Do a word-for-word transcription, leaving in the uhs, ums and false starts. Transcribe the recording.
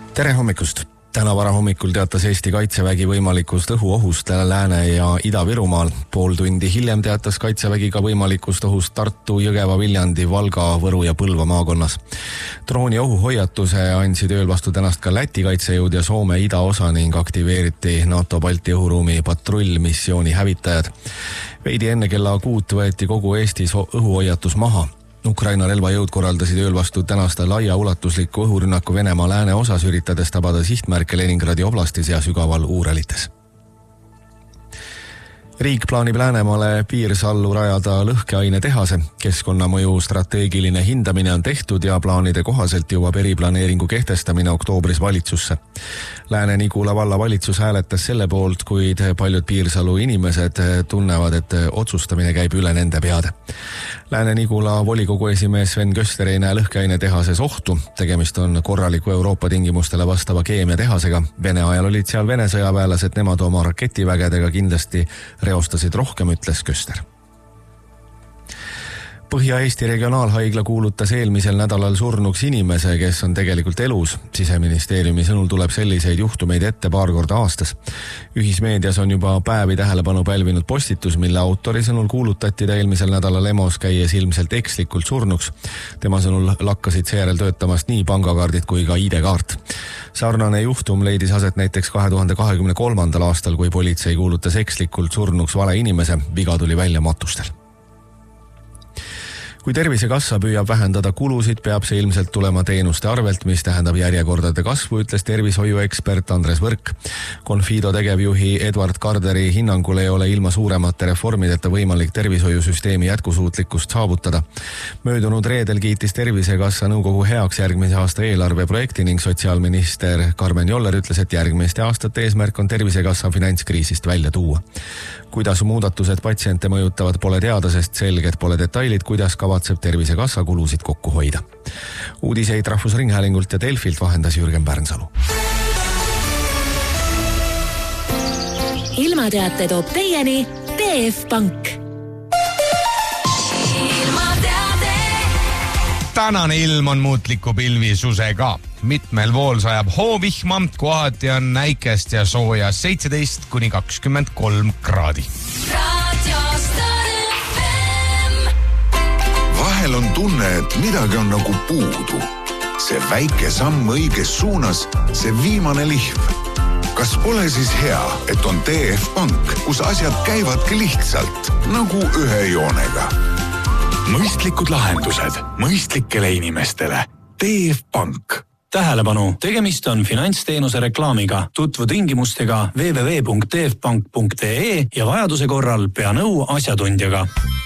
Tere hommikust! Täna varahommikul teatas Eesti Kaitsevägi võimalikust õhuohust Lääne- ja Ida-Virumaal. Pool tundi hiljem teatas Kaitsevägi ka võimalikust ohust Tartu, Jõgeva, Viljandi, Valga, Võru ja Põlva maakonnas. Drooni ohuhoiatuse andsid ööl vastu tänast ka Läti kaitsejõud ja Soome idaosa ning aktiveeriti NATO Balti õhuruumi patrullmissiooni hävitajad. Veidi enne kella kuut võeti kogu Eestis õhuhoiatus maha. Ukraina relvajõud korraldasid ööl vastu tänast laiaulatuslikku õhurünnaku Venemaa lääne osas, üritades tabada sihtmärke Leningradi oblastis ja sügaval Uuralites. Riik plaanib Läänemaale piirsallu rajada lõhkeainetehase. Keskkonnamõju strateegiline hindamine on tehtud ja plaanide kohaselt jõuab eriplaneeringu kehtestamine oktoobris valitsusse. Lääne-Nigula valla valitsus hääletas selle poolt, kuid paljud Piirsalu inimesed tunnevad, et otsustamine käib üle nende peade. Lääne-Nigula volikogu esimees Sven Köster ei näe lõhkeainetehases ohtu. Tegemist on korraliku Euroopa tingimustele vastava keemiatehasega. Vene ajal olid seal Vene sõjaväelased, nemad oma raketivägedega kindlasti reostasid rohkem, ütles Köster. Põhja-Eesti regionaalhaigla kuulutas eelmisel nädalal surnuks inimese, kes on tegelikult elus. Siseministeeriumi sõnul tuleb selliseid juhtumeid ette paar korda aastas. Ühismeedias on juba päevi tähelepanu pälvinud postitus, mille autori sõnul kuulutati ta eelmisel nädalal EMOs käies ilmselt ekslikult surnuks. Tema sõnul lakkasid seejärel töötamast nii pangakaardid kui ka I D-kaart. Sarnane juhtum leidis aset näiteks kahe tuhande kahekümne kolmandal aastal, kui politsei kuulutas ekslikult surnuks vale inimese. Viga tuli välja matustel. Kui Tervisekassa püüab vähendada kulusid, peab see ilmselt tulema teenuste arvelt, mis tähendab järjekordade kasvu, ütles tervishoiuekspert Andres Võrk. Confido tegevjuhi Edward Karderi hinnangul ei ole ilma suuremate reformideta võimalik tervishoiusüsteemi jätkusuutlikkust saavutada. Möödunud reedel kiitis Tervisekassa nõukogu heaks järgmise aasta eelarveprojekti ning sotsiaalminister Karmen Joller ütles, et järgmiste aastate eesmärk on Tervisekassa finantskriisist välja tuua. Kuidas muudatused patsiente mõjutavad, pole teada, sest selged pole detailid, kuidas kavatseb Tervisekassa kulusid kokku hoida. Uudiseid Rahvusringhäälingult ja Delfilt vahendas Jürgen Pärnsalu. Ilmateate toob teieni T F Pank. Tänane ilm on muutliku pilvisusega. Mitmel pool sajab hoovihma, kohati on näikest ja sooja seitseteist kuni kakskümmend kolm kraadi. Vahel on tunne, et midagi on nagu puudu. See väike samm õiges suunas, see viimane lihv. Kas pole siis hea, et on T F Pank, kus asjad käivadki lihtsalt, nagu ühe joonega? Mõistlikud lahendused mõistlikele inimestele. T F Pank. Tähelepanu, tegemist on finantsteenuse reklaamiga. Tutvu tingimustega w w w punkt t f pank punkt e ja vajaduse korral pea nõu asjatundjaga.